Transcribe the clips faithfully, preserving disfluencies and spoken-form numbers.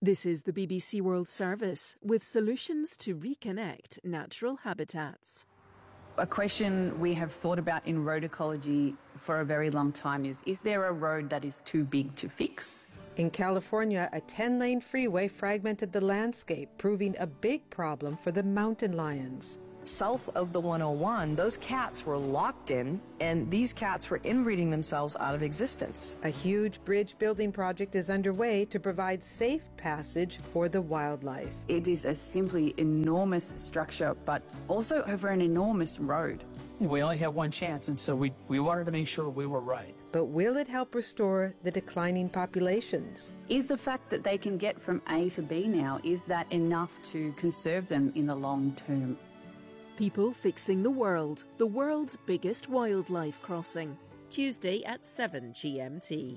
This is the B B C World Service with solutions to reconnect natural habitats. A question we have thought about in road ecology for a very long time is, is there a road that is too big to fix? In California, a ten-lane freeway fragmented the landscape, proving a big problem for the mountain lions. South of the one oh one, those cats were locked in, and these cats were inbreeding themselves out of existence. A huge bridge building project is underway to provide safe passage for the wildlife. It is a simply enormous structure, but also over an enormous road. We only have one chance, and so we, we wanted to make sure we were right. But will it help restore the declining populations? Is the fact that they can get from A to B now, is that enough to conserve them in the long term? People Fixing the World, the world's biggest wildlife crossing. Tuesday at seven G M T.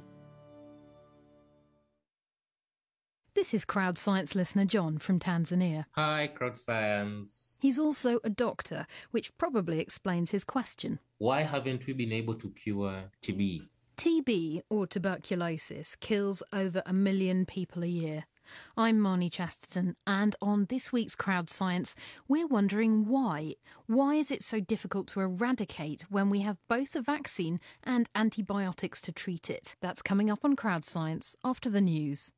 This is Crowd Science listener John from Tanzania. Hi, Crowd Science. He's also a doctor, which probably explains his question. Why haven't we been able to cure T B? T B, or tuberculosis, kills over a million people a year. I'm Marnie Chesterton, and on this week's Crowd Science, we're wondering why. Why is it so difficult to eradicate when we have both a vaccine and antibiotics to treat it? That's coming up on Crowd Science after the news.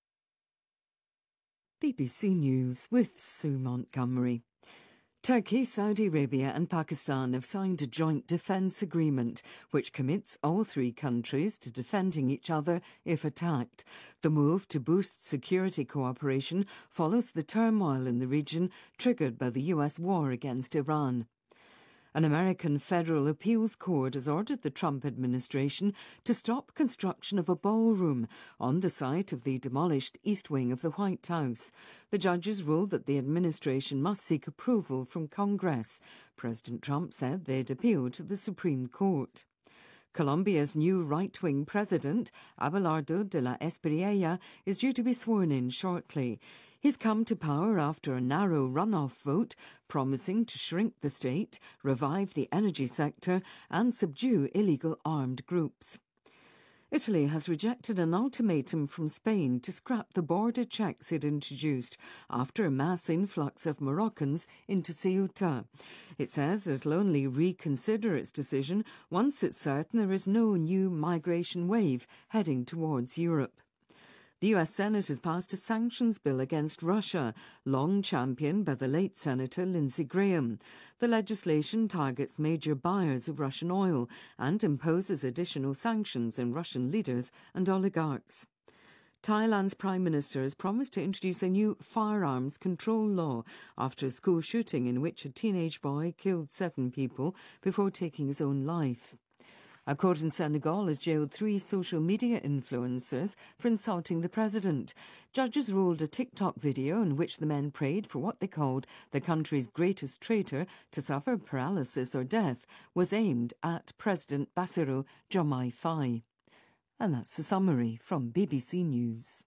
B B C News with Sue Montgomery. Turkey, Saudi Arabia and Pakistan have signed a joint defence agreement which commits all three countries to defending each other if attacked. The move to boost security cooperation follows the turmoil in the region triggered by the U S war against Iran. An American federal appeals court has ordered the Trump administration to stop construction of a ballroom on the site of the demolished East Wing of the White House. The judges ruled that the administration must seek approval from Congress. President Trump said they'd appeal to the Supreme Court. Colombia's new right-wing president, Abelardo de la Espriella, is due to be sworn in shortly. He's come to power after a narrow runoff vote, promising to shrink the state, revive the energy sector and subdue illegal armed groups. Italy has rejected an ultimatum from Spain to scrap the border checks it introduced after a mass influx of Moroccans into Ceuta. It says it'll only reconsider its decision once it's certain there is no new migration wave heading towards Europe. The U S Senate has passed a sanctions bill against Russia, long championed by the late Senator Lindsey Graham. The legislation targets major buyers of Russian oil and imposes additional sanctions on Russian leaders and oligarchs. Thailand's Prime Minister has promised to introduce a new firearms control law after a school shooting in which a teenage boy killed seven people before taking his own life. A court in Senegal has jailed three social media influencers for insulting the president. Judges ruled a TikTok video in which the men prayed for what they called the country's greatest traitor to suffer paralysis or death was aimed at President Bassirou Diomaye Faye. And that's a summary from B B C News.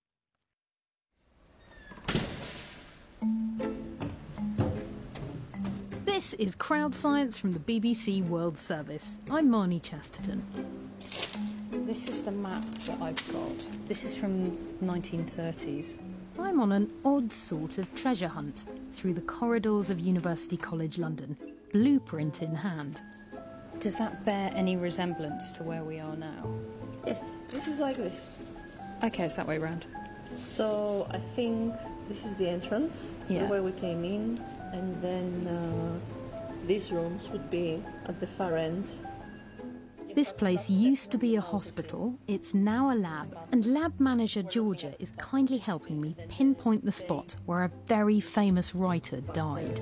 This is Crowd Science from the B B C World Service. I'm Marnie Chesterton. This is the map that I've got. This is from nineteen thirties. I'm on an odd sort of treasure hunt through the corridors of University College London, blueprint in hand. Does that bear any resemblance to where we are now? Yes, this is like this. Okay, it's that way round. So I think this is the entrance, yeah. where we came in, and then uh, these rooms would be at the far end. This place used to be a hospital, it's now a lab, and lab manager Georgia is kindly helping me pinpoint the spot where a very famous writer died.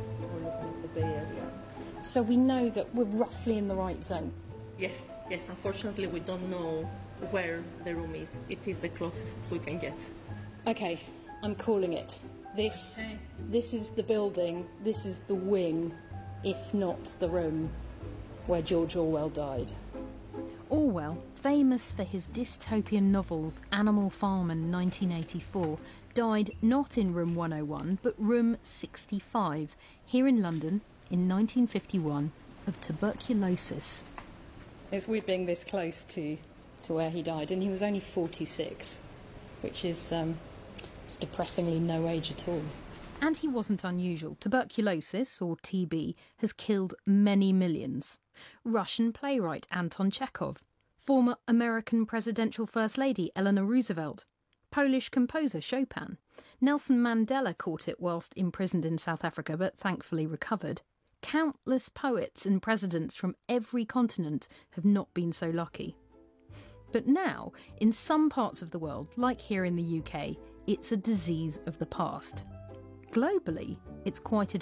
So we know that we're roughly in the right zone? Yes, yes, unfortunately we don't know where the room is. It is the closest we can get. Okay, I'm calling it. This, okay. This is the building, this is the wing, if not the room, where George Orwell died. Orwell, famous for his dystopian novels Animal Farm and nineteen eighty-four, died not in room one oh one, but room sixty-five, here in London in nineteen fifty-one, of tuberculosis. It's weird being this close to, to where he died, and he was only forty-six, which is um, It's depressingly no age at all. And he wasn't unusual. Tuberculosis, or T B, has killed many millions. Russian playwright Anton Chekhov, former American presidential First Lady Eleanor Roosevelt, Polish composer Chopin. Nelson Mandela caught it whilst imprisoned in South Africa, but thankfully recovered. Countless poets and presidents from every continent have not been so lucky. But now, in some parts of the world, like here in the U K, it's a disease of the past. Globally, it's quite a